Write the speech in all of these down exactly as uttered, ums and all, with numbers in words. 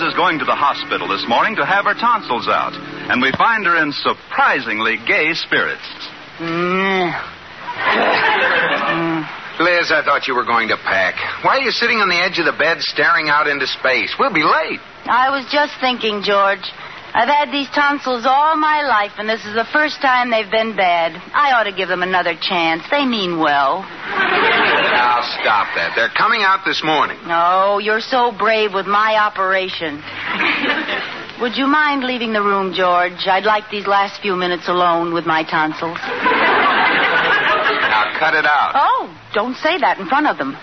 is going to the hospital this morning to have her tonsils out, and we find her in surprisingly gay spirits. Mm. mm. Liz, I thought you were going to pack. Why are you sitting on the edge of the bed staring out into space? We'll be late. I was just thinking, George. I've had these tonsils all my life, and this is the first time they've been bad. I ought to give them another chance. They mean well. Now, stop that. They're coming out this morning. Oh, you're so brave with my operation. Would you mind leaving the room, George? I'd like these last few minutes alone with my tonsils. Now, cut it out. Oh, don't say that in front of them.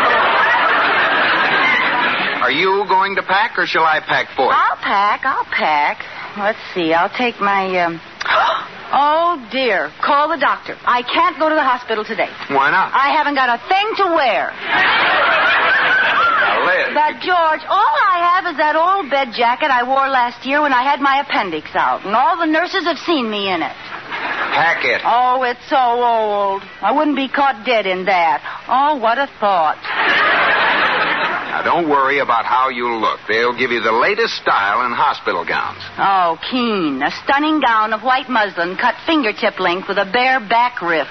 Are you going to pack, or shall I pack for you? I'll pack, I'll pack. Let's see, I'll take my, um... Oh, dear. Call the doctor. I can't go to the hospital today. Why not? I haven't got a thing to wear. Now, Liz. But, George, all I have is that old bed jacket I wore last year when I had my appendix out, and all the nurses have seen me in it. Pack it. Oh, it's so old. I wouldn't be caught dead in that. Oh, what a thought. Now, don't worry about how you look. They'll give you the latest style in hospital gowns. Oh, keen. A stunning gown of white muslin cut fingertip length with a bare back riff.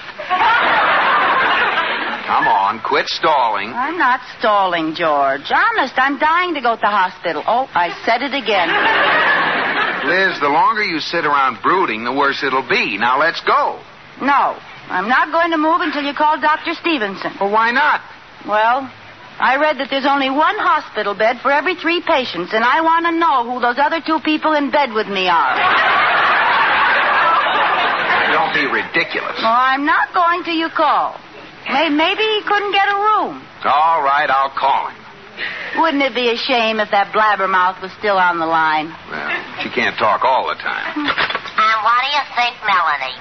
Come on, quit stalling. I'm not stalling, George. Honest, I'm dying to go to the hospital. Oh, I said it again. Liz, the longer you sit around brooding, the worse it'll be. Now, let's go. No, I'm not going to move until you call Doctor Stevenson. Well, why not? Well, I read that there's only one hospital bed for every three patients, and I want to know who those other two people in bed with me are. Don't be ridiculous. Well, I'm not going till you call. Maybe he couldn't get a room. All right, I'll call him. Wouldn't it be a shame if that blabbermouth was still on the line? Well, she can't talk all the time. And what do you think, Melanie?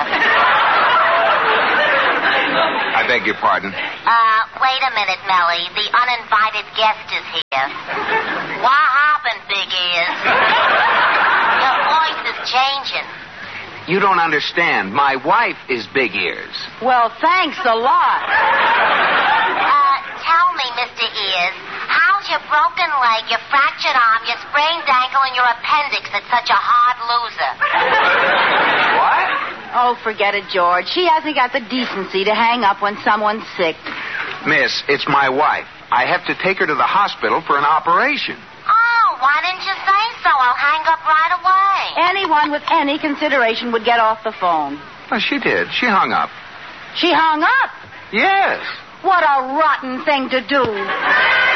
I beg your pardon? Uh, wait a minute, Melly. The uninvited guest is here. What happened, Big Ears? Your voice is changing. You don't understand. My wife is Big Ears. Well, thanks a lot. Uh, tell me, Mister Ears, how's your broken leg, your fractured arm, your sprained ankle, and your appendix that's such a hard loser? What? Oh, forget it, George. She hasn't got the decency to hang up when someone's sick. Miss, it's my wife. I have to take her to the hospital for an operation. Oh, why didn't you say so? I'll hang up right away. Anyone with any consideration would get off the phone. Well, she did. She hung up. She hung up? Yes. What a rotten thing to do.